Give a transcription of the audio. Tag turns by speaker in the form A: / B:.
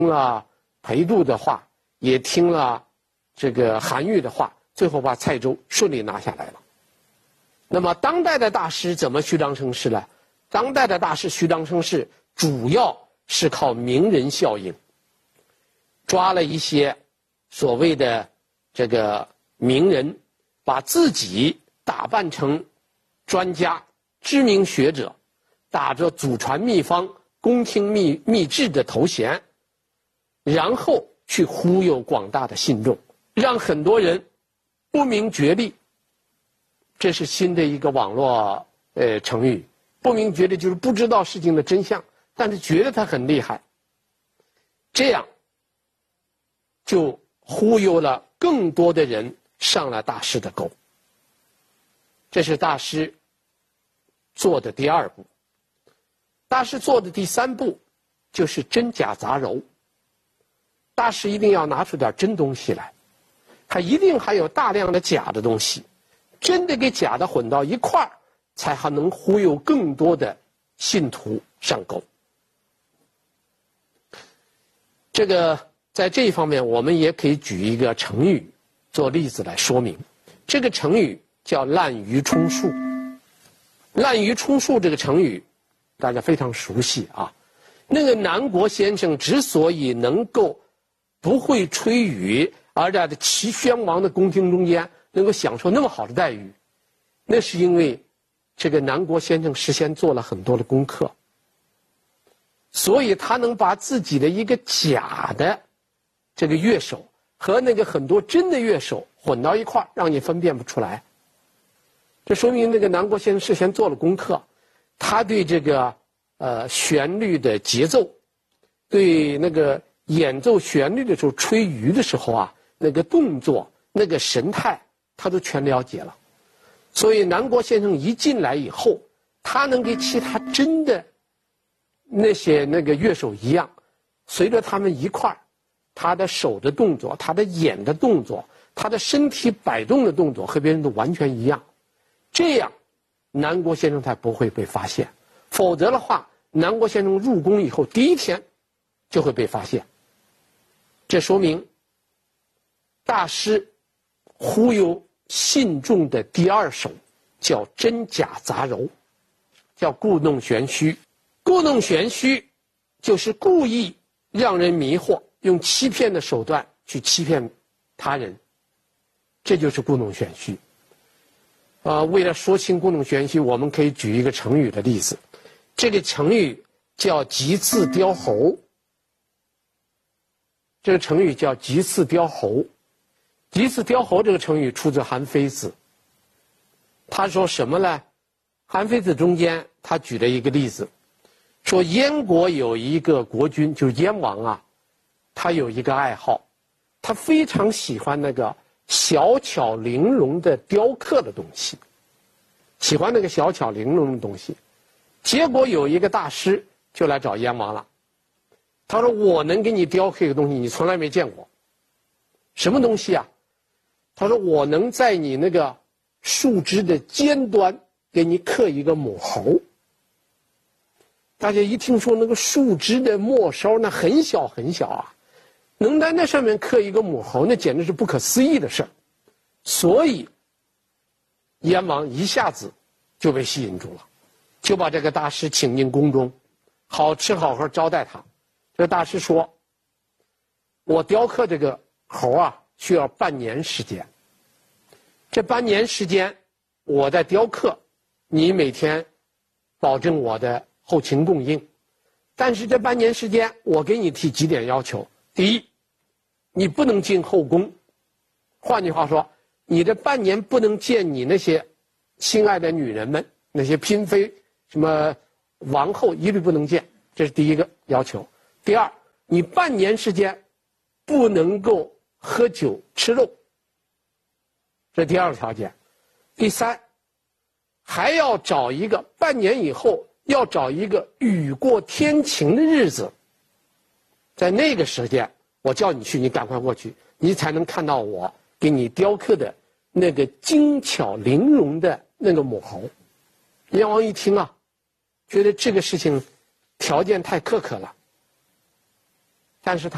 A: 听了裴度的话，也听了这个韩愈的话，最后把蔡州顺利拿下来了。那么当代的大师怎么虚张声势呢？当代的大师虚张声势主要是靠名人效应，抓了一些所谓的这个名人，把自己打扮成专家、知名学者，打着祖传秘方、宫廷秘制的头衔，然后去忽悠广大的信众，让很多人不明觉厉。这是新的一个网络成语，不明觉厉就是不知道事情的真相，但是觉得他很厉害，这样就忽悠了更多的人上了大师的钩。这是大师做的第二步。大师做的第三步就是真假杂糅。大师一定要拿出点真东西来，他一定还有大量的假的东西，真的跟假的混到一块儿，才还能忽悠更多的信徒上钩。这个在这一方面，我们也可以举一个成语做例子来说明。这个成语叫滥竽充数。滥竽充数这个成语大家非常熟悉啊。那个南国先生之所以能够不会吹竽，而在齐宣王的宫廷中间能够享受那么好的待遇，那是因为这个南国先生事先做了很多的功课，所以他能把自己的一个假的这个乐手和那个很多真的乐手混到一块儿，让你分辨不出来。这说明那个南国先生事先做了功课，他对这个旋律的节奏，对那个演奏旋律的时候吹竽的时候啊，那个动作那个神态他都全了解了。所以南国先生一进来以后，他能跟其他真的那些那个乐手一样，随着他们一块儿，他的手的动作，他的眼的动作，他的身体摆动的动作和别人都完全一样，这样南国先生才不会被发现。否则的话，南国先生入宫以后第一天就会被发现。这说明大师忽悠信众的第二手叫真假杂糅，叫故弄玄虚。故弄玄虚就是故意让人迷惑，用欺骗的手段去欺骗他人，这就是故弄玄虚。为了说清故弄玄虚，我们可以举一个成语的例子。这个成语叫急刺雕猴。这个成语叫急刺雕猴。急刺雕猴这个成语出自韩非子。他说什么呢？韩非子中间他举了一个例子，说燕国有一个国君，就是燕王啊，他有一个爱好，他非常喜欢那个小巧玲珑的雕刻的东西，喜欢那个小巧玲珑的东西。结果有一个大师就来找燕王了，他说我能给你雕刻一个东西你从来没见过。什么东西啊？他说我能在你那个树枝的尖端给你刻一个抹猴。大家一听说那个树枝的末梢那很小很小啊，能在那上面刻一个抹猴，那简直是不可思议的事儿。所以燕王一下子就被吸引住了，就把这个大师请进宫中，好吃好喝招待他。这大师说，我雕刻这个猴啊需要半年时间，这半年时间我在雕刻，你每天保证我的后勤供应，但是这半年时间我给你提几点要求。第一，你不能进后宫，换句话说，你这半年不能见你那些心爱的女人们，那些嫔妃什么王后一律不能见，这是第一个要求。第二，你半年时间不能够喝酒吃肉，这第二个条件。第三，还要找一个半年以后要找一个雨过天晴的日子，在那个时间我叫你去，你赶快过去，你才能看到我给你雕刻的那个精巧玲珑的那个抹猴。燕王一听啊，觉得这个事情条件太苛刻了，但是他